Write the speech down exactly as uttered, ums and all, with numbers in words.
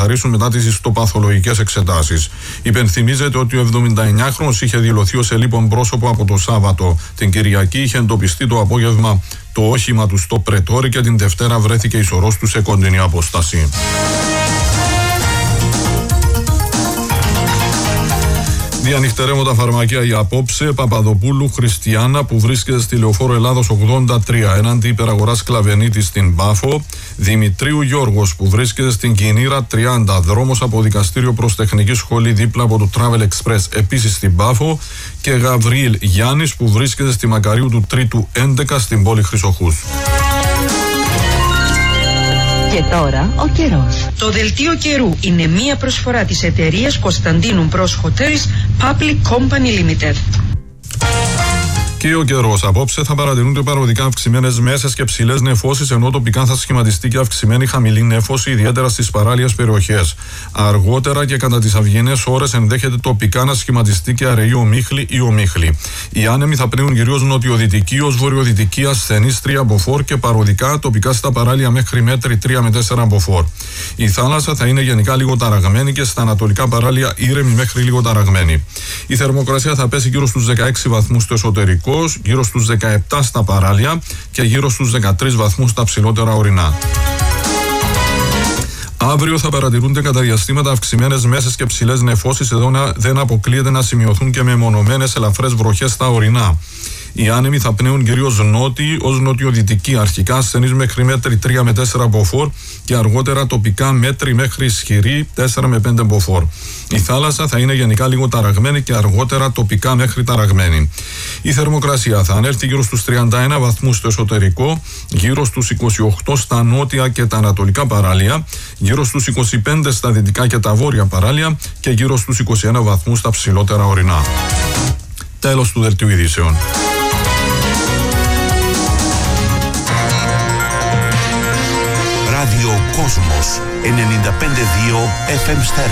ξεκαθαρίσουν μετά τις ιστοπαθολογικές εξετάσεις. Υπενθυμίζεται ότι ο εβδομηνταεννιάχρονος είχε δηλωθεί ως ελείπον πρόσωπο από το Σάββατο. Την Κυριακή είχε εντοπιστεί το απόγευμα το όχημα του στο Πρετόρι και την Δευτέρα βρέθηκε η σωρός του σε κοντινή απόσταση. Διανυχτερεύοντα φαρμακεία για απόψε, Παπαδοπούλου Χριστιανά που βρίσκεται στη Λεωφόρο Ελλάδος ογδόντα τρία έναντι υπεραγοράς Κλαβενίτη στην Πάφο, Δημητρίου Γιώργος που βρίσκεται στην Κινήρα τριάντα δρόμος από δικαστήριο προς τεχνική σχολή δίπλα από το Travel Express επίσης στην Πάφο και Γαβριήλ Γιάννης που βρίσκεται στη Μακαρίου του Τρίτου έντεκα στην πόλη Χρυσοχούς. Και τώρα ο καιρός. Το δελτίο καιρού είναι μία προσφορά της εταιρείας Κωνσταντίνου Μπρος Hotels Public Company Limited. Και ο καιρός. Απόψε θα παρατηρούνται παροδικά αυξημένες μέσες και ψηλές νεφώσεις, ενώ τοπικά θα σχηματιστεί και αυξημένη χαμηλή νέφωση, ιδιαίτερα στις παράλιες περιοχές. Αργότερα και κατά τις αυγινές ώρες ενδέχεται τοπικά να σχηματιστεί και αραιή ομίχλη ή ομίχλη. Οι άνεμοι θα πνέουν κυρίως νοτιοδυτική ως βορειοδυτική ασθενής τρία μποφόρ και παροδικά τοπικά στα παράλια μέχρι μέτρη τρία με τέσσερα μποφόρ. Η θάλασσα θα είναι γενικά λίγο ταραγμένη και στα ανατολικά παράλια ήρεμη μέχρι λίγο ταραγμένη. Η θερμοκρασία θα πέσει γύρω στους δεκαέξι βαθμούς στο εσωτερικό, γύρω στους δεκαεπτά στα παράλια και γύρω στους δεκατρείς βαθμούς στα ψηλότερα ορεινά. Αύριο θα παρατηρούνται κατά διαστήματα αυξημένες μέσες και ψηλές νεφώσεις, εδώ δεν αποκλείεται να σημειωθούν και μεμονωμένες ελαφρές βροχές στα ορεινά. Οι άνεμοι θα πνέουν κυρίως νότιοι ως νοτιοδυτικοί, αρχικά ασθενείς μέχρι μέτρη τρία με τέσσερα μποφόρ και αργότερα τοπικά μέτρη μέχρι ισχυρή τέσσερα με πέντε μποφόρ. Η θάλασσα θα είναι γενικά λίγο ταραγμένη και αργότερα τοπικά μέχρι ταραγμένη. Η θερμοκρασία θα ανέλθει γύρω στους τριάντα ένα βαθμούς στο εσωτερικό, γύρω στους είκοσι οκτώ στα νότια και τα ανατολικά παράλια, γύρω στους είκοσι πέντε στα δυτικά και τα βόρεια παράλια και γύρω στους είκοσι ένα βαθμούς στα ψηλότερα ορεινά. Τέλος του δελτίου ειδήσεων. Ράδιο Κόσμος ενενήντα πέντε δύο εφ εμ Stereo.